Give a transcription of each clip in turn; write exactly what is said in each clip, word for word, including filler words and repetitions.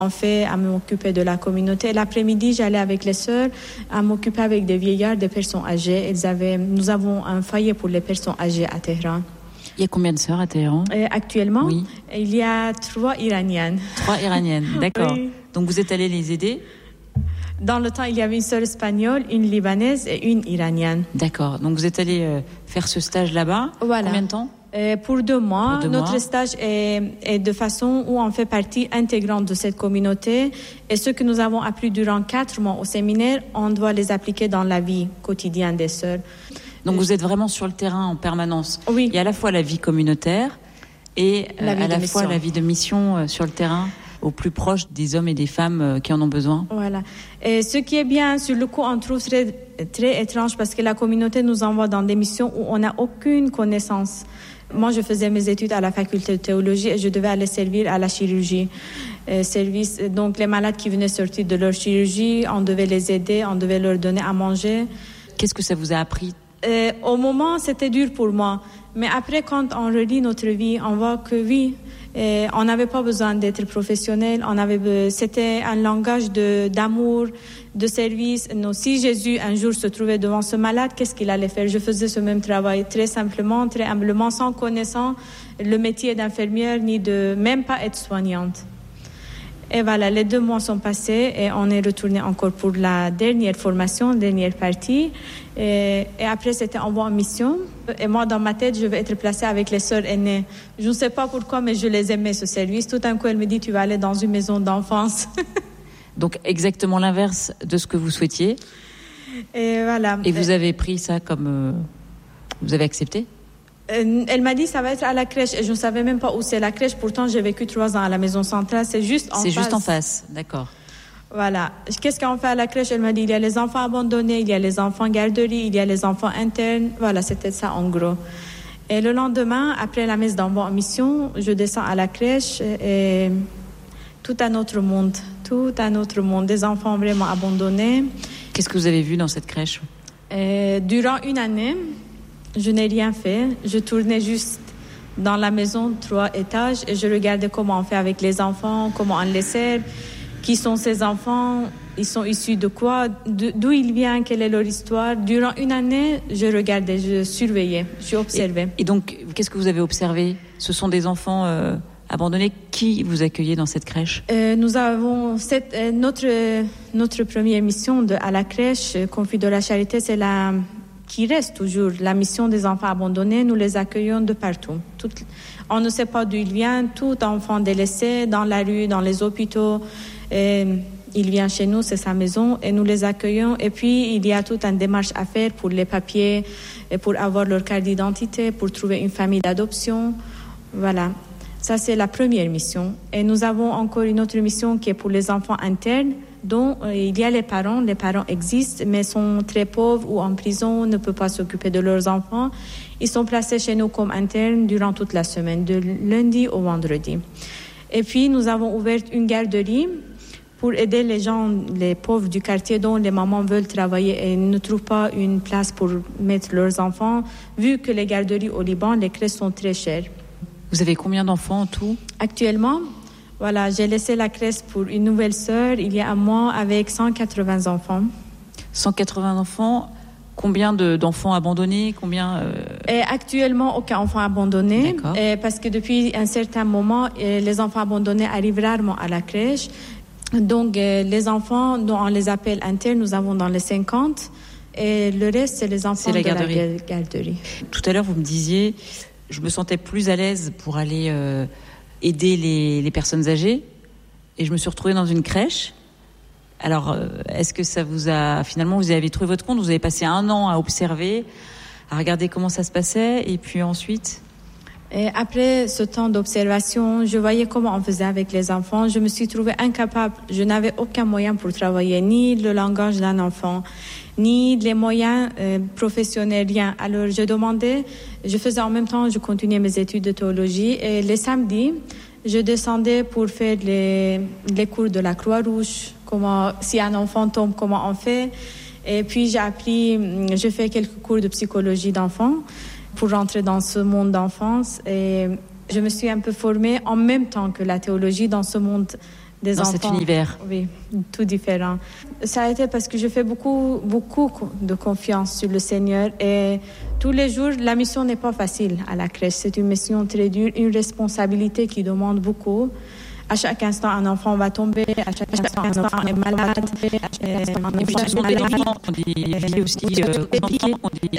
En fait, à m'occuper de la communauté. L'après-midi, j'allais avec les sœurs à m'occuper avec des vieillards, des personnes âgées. Ils avaient, nous avons un foyer pour les personnes âgées à Téhéran. Il y a combien de sœurs à Téhéran ? Et actuellement, oui. il y a trois Iraniennes. Trois Iraniennes, d'accord. Oui. Donc vous êtes allés les aider ? Dans le temps, il y avait une sœur espagnole, une libanaise et une iranienne. D'accord. Donc vous êtes allés euh, faire ce stage là-bas ? Voilà. Combien de temps ? Euh, pour deux mois. Pour deux Notre mois. stage est, est de façon où on fait partie intégrante de cette communauté. Et ce que nous avons appris durant quatre mois au séminaire, on doit les appliquer dans la vie quotidienne des sœurs. Donc vous êtes vraiment sur le terrain en permanence. Oui. Il y a à la fois la vie communautaire et euh, La vie à la de fois mission. la vie de mission euh, sur le terrain, au plus proche des hommes et des femmes euh, qui en ont besoin. Voilà. Et ce qui est bien, sur le coup, on trouve très, très étrange parce que la communauté nous envoie dans des missions où on n'a aucune connaissance. Moi, je faisais mes études à la faculté de théologie et je devais aller servir à la chirurgie. Euh, service, donc, les malades qui venaient sortir de leur chirurgie, on devait les aider, on devait leur donner à manger. Qu'est-ce que ça vous a appris ? Euh, au moment, c'était dur pour moi. Mais après, quand on relit notre vie, on voit que oui, euh, on n'avait pas besoin d'être professionnel. On avait, c'était un langage de, d'amour, de service. Non, si Jésus, un jour, se trouvait devant ce malade, qu'est-ce qu'il allait faire ? Je faisais ce même travail très simplement, très humblement, sans connaissant le métier d'infirmière, ni de même pas être soignante. Et voilà, les deux mois sont passés et on est retourné encore pour la dernière formation, dernière partie. Et, et après, c'était envoi en mission. Et moi, dans ma tête, je vais être placée avec les sœurs aînées. Je ne sais pas pourquoi, mais je les aimais, ce service. Tout d'un coup, elle me dit, tu vas aller dans une maison d'enfance. Donc exactement l'inverse de ce que vous souhaitiez. Et voilà. Et vous avez pris ça comme... Euh, vous avez accepté ? Elle m'a dit ça va être à la crèche et je ne savais même pas où c'est la crèche. Pourtant, j'ai vécu trois ans à la maison centrale. C'est juste en c'est face. C'est juste en face, d'accord. Voilà. Qu'est-ce qu'on fait à la crèche ? Elle m'a dit il y a les enfants abandonnés, il y a les enfants garderie, il y a les enfants internes. Voilà, c'était ça en gros. Et le lendemain, après la messe d'envoi en mission, je descends à la crèche et tout un autre monde. Tout un autre monde. Des enfants vraiment abandonnés. Qu'est-ce que vous avez vu dans cette crèche ? Et durant une année... Je n'ai rien fait. Je tournais juste dans la maison, trois étages, et je regardais comment on fait avec les enfants, comment on les sert, qui sont ces enfants, ils sont issus de quoi, d'où ils viennent, quelle est leur histoire. Durant une année, je regardais, je surveillais, je observais. Et, et donc, qu'est-ce que vous avez observé ? Ce sont des enfants euh, abandonnés. Qui vous accueillez dans cette crèche ? euh, Nous avons cette, euh, notre, notre première mission de, à la crèche, euh, Conflit de la Charité, c'est la... qui reste toujours la mission des enfants abandonnés. Nous les accueillons de partout. Tout, on ne sait pas d'où ils viennent. Tout enfant délaissé dans la rue, dans les hôpitaux, et il vient chez nous, c'est sa maison, et nous les accueillons. Et puis, il y a toute une démarche à faire pour les papiers, et pour avoir leur carte d'identité, pour trouver une famille d'adoption. Voilà. Ça, c'est la première mission. Et nous avons encore une autre mission qui est pour les enfants internes, dont euh, il y a les parents. Les parents existent, mais sont très pauvres ou en prison, ne peuvent pas s'occuper de leurs enfants. Ils sont placés chez nous comme internes durant toute la semaine, de lundi au vendredi. Et puis, nous avons ouvert une garderie pour aider les gens, les pauvres du quartier dont les mamans veulent travailler et ne trouvent pas une place pour mettre leurs enfants, vu que les garderies au Liban, les crèches sont très chères. Vous avez combien d'enfants en tout ? Actuellement, voilà, j'ai laissé la crèche pour une nouvelle sœur il y a un mois avec cent quatre-vingts enfants. cent quatre-vingts enfants. Combien de, d'enfants abandonnés ? Combien euh... Et actuellement, aucun enfant abandonné. D'accord. Et parce que depuis un certain moment, les enfants abandonnés arrivent rarement à la crèche. Donc, les enfants dont on les appelle internes, nous avons dans les cinquante. Et le reste, c'est les enfants c'est la de garderie. la garderie. Tout à l'heure, vous me disiez, je me sentais plus à l'aise pour aller euh, aider les, les personnes âgées. Et je me suis retrouvée dans une crèche. Alors, euh, est-ce que ça vous a... Finalement, vous avez trouvé votre compte ? Vous avez passé un an à observer, à regarder comment ça se passait. Et puis ensuite... Et après ce temps d'observation, je voyais comment on faisait avec les enfants. Je me suis trouvée incapable. Je n'avais aucun moyen pour travailler, ni le langage d'un enfant, ni les moyens euh, professionnels, rien. Alors, je demandais, je faisais en même temps, je continuais mes études de théologie. Et les samedis, je descendais pour faire les, les cours de la Croix-Rouge, comment, si un enfant tombe, comment on fait. Et puis, j'ai appris, je fais quelques cours de psychologie d'enfants pour rentrer dans ce monde d'enfance. Et je me suis un peu formée en même temps que la théologie dans ce monde des dans enfants. Dans cet univers. Oui, tout différent. Ça a été parce que je fais beaucoup, beaucoup de confiance sur le Seigneur et tous les jours, la mission n'est pas facile à la crèche. C'est une mission très dure, une responsabilité qui demande beaucoup. À chaque instant, un enfant va tomber, à chaque instant, un enfant est malade. Et puis, ce sont des enfants qui ont des vies aussi compliquées,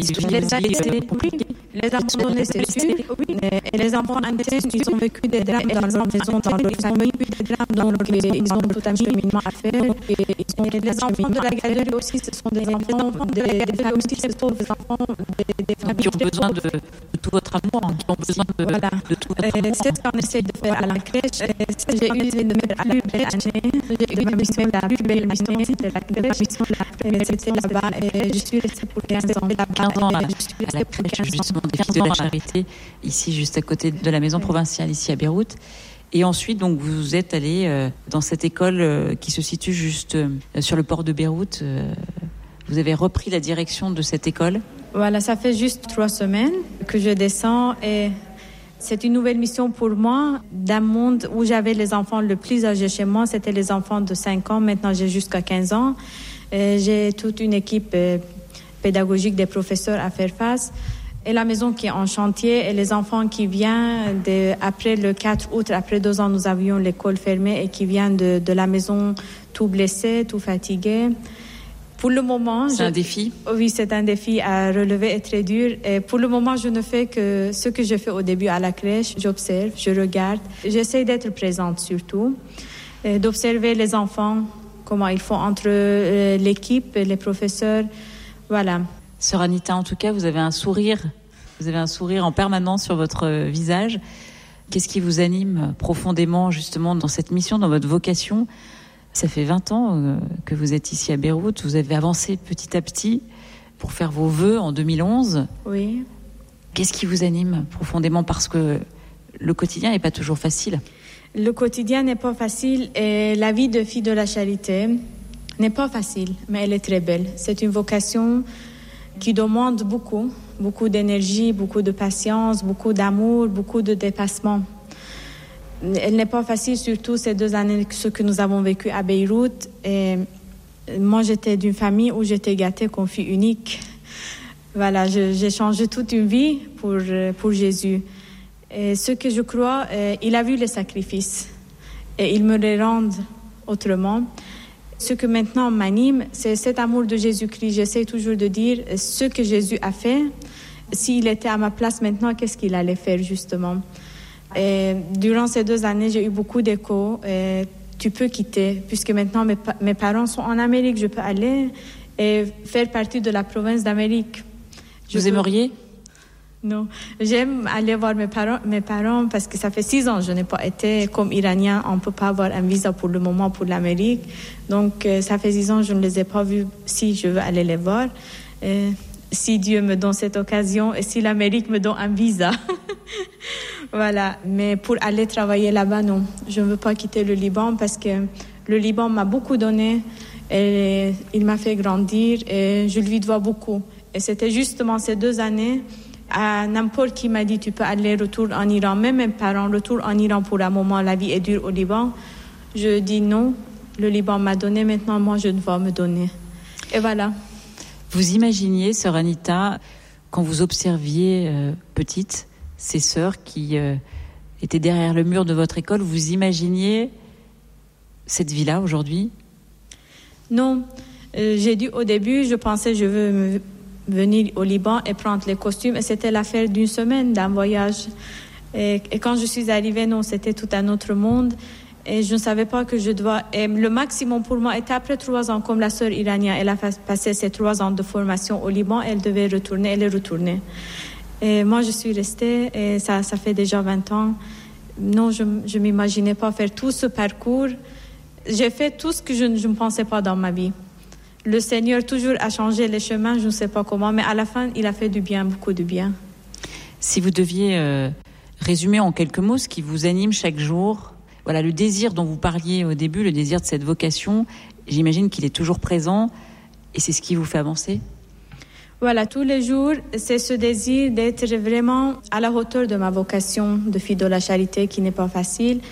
les abandonnés, c'est sûr. Et les enfants intimes, ils ont vécu des drames dans leur maison, dans leur famille, donc ils ont tout un cheminement à faire. Et les enfants de la galerie aussi, ce sont des enfants, des familles aussi, ce sont des enfants, des familles qui ont besoin de, de tout votre amour, qui ont besoin de, voilà. de tout votre amour. C'est ce qu'on essaie de faire à la crèche. J'ai eu de faire à la crèche année. J'ai eu la mission, la plus belle mission, c'était la crèche. C'était là-bas et je suis restée pour quinze ans là-bas. quinze ans à, à la crèche, justement, des Filles de la Charité, ici, juste à côté de la maison provinciale, ici à Beyrouth. Et ensuite, donc, vous êtes allé euh, dans cette école euh, qui se situe juste euh, sur le port de Beyrouth. Euh, vous avez repris la direction de cette école. Voilà, ça fait juste trois semaines que je descends et c'est une nouvelle mission pour moi. D'un monde où j'avais les enfants le plus âgés chez moi, c'était les enfants de cinq ans. Maintenant, j'ai jusqu'à quinze ans. Et j'ai toute une équipe euh, pédagogique des professeurs à faire face. Et la maison qui est en chantier et les enfants qui viennent de, après le quatre août, après deux ans, nous avions l'école fermée et qui viennent de, de la maison tout blessés, tout fatigués. Pour le moment... C'est je, un défi? Oui, c'est un défi à relever et très dur. Et pour le moment, je ne fais que ce que je fais au début à la crèche. J'observe, je regarde. J'essaie d'être présente surtout, et d'observer les enfants, comment ils font entre l'équipe et les professeurs. Voilà. Sœur Anita, en tout cas, vous avez un sourire, vous avez un sourire en permanence sur votre visage. Qu'est-ce qui vous anime profondément justement dans cette mission, dans votre vocation? Ça fait vingt ans que vous êtes ici à Beyrouth. Vous avez avancé petit à petit pour faire vos vœux en deux mille onze. Oui. Qu'est-ce qui vous anime profondément? Parce que le quotidien n'est pas toujours facile. Le quotidien n'est pas facile et la vie de fille de la charité n'est pas facile, mais elle est très belle. C'est une vocation qui demande beaucoup, beaucoup d'énergie, beaucoup de patience, beaucoup d'amour, beaucoup de dépassement. Elle n'est pas facile, surtout ces deux années, ce que nous avons vécu à Beyrouth. Et moi, j'étais d'une famille où j'étais gâtée comme fille unique. Voilà, je, j'ai changé toute une vie pour, pour Jésus. Et ce que je crois, euh, il a vu les sacrifices et il me les rend autrement. Ce que maintenant m'anime, c'est cet amour de Jésus-Christ. J'essaie toujours de dire ce que Jésus a fait. S'il était à ma place maintenant, qu'est-ce qu'il allait faire justement? Et durant ces deux années, j'ai eu beaucoup d'échos. Et tu peux quitter, puisque maintenant mes, pa- mes parents sont en Amérique. Je peux aller et faire partie de la province d'Amérique. Je Vous peux... aimeriez? Non, j'aime aller voir mes parents, mes parents parce que ça fait six ans que je n'ai pas été comme Iranien. On ne peut pas avoir un visa pour le moment pour l'Amérique. Donc, euh, ça fait six ans que je ne les ai pas vus si je veux aller les voir. Et si Dieu me donne cette occasion et si l'Amérique me donne un visa. Voilà. Mais pour aller travailler là-bas, non. Je ne veux pas quitter le Liban parce que le Liban m'a beaucoup donné et il m'a fait grandir et je lui dois beaucoup. Et c'était justement ces deux années... À n'importe qui m'a dit tu peux aller retourner en Iran, même mes parents retournent en Iran pour un moment, la vie est dure au Liban. Je dis non, le Liban m'a donné, maintenant moi je dois me donner. Et voilà. Vous imaginiez, sœur Anita, quand vous observiez euh, petite ces sœurs qui euh, étaient derrière le mur de votre école, vous imaginiez cette vie-là aujourd'hui? Non, euh, j'ai dit au début, je pensais je veux me venir au Liban et prendre les costumes. Et c'était l'affaire d'une semaine, d'un voyage. Et, et quand je suis arrivée, non, c'était tout un autre monde. Et je ne savais pas que je dois... Et le maximum pour moi était après trois ans, comme la sœur iranienne. Elle a passé ses trois ans de formation au Liban. Elle devait retourner, elle est retournée. Et moi, je suis restée et ça, ça fait déjà vingt ans. Non, je ne m'imaginais pas faire tout ce parcours. J'ai fait tout ce que je ne pensais pas dans ma vie. Le Seigneur toujours a changé les chemins, je ne sais pas comment, mais à la fin, il a fait du bien, beaucoup de bien. Si vous deviez euh, résumer en quelques mots ce qui vous anime chaque jour, voilà, le désir dont vous parliez au début, le désir de cette vocation, j'imagine qu'il est toujours présent et c'est ce qui vous fait avancer? Voilà, tous les jours, c'est ce désir d'être vraiment à la hauteur de ma vocation de fille de la charité qui n'est pas facile.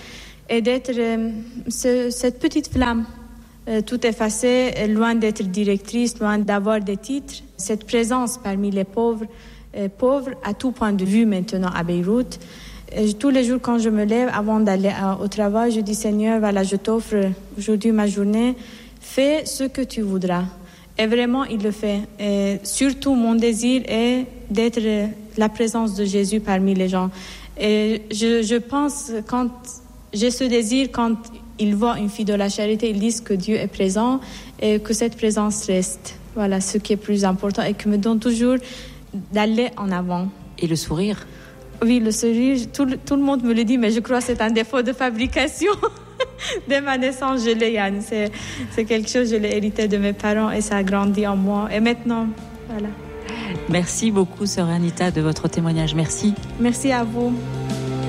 et d'être euh, ce, cette petite flamme, euh, tout effacée, loin d'être directrice, loin d'avoir des titres. Cette présence parmi les pauvres, euh, pauvres à tout point de vue maintenant à Beyrouth. Et tous les jours quand je me lève, avant d'aller à, au travail, je dis Seigneur, voilà, je t'offre aujourd'hui ma journée, fais ce que tu voudras. Et vraiment, il le fait. Et surtout, mon désir est d'être la présence de Jésus parmi les gens. Et je, je pense, quand j'ai ce désir, quand ils voient une fille de la charité, ils disent que Dieu est présent et que cette présence reste. Voilà, ce qui est plus important et qui me donne toujours d'aller en avant. Et le sourire? Oui, le sourire, tout, tout le monde me le dit, mais je crois que c'est un défaut de fabrication. Dès ma naissance, je l'ai, Yann. C'est, c'est quelque chose, je l'ai hérité de mes parents et ça a grandi en moi. Et maintenant, voilà. Merci beaucoup, sœur Anita, de votre témoignage. Merci. Merci à vous.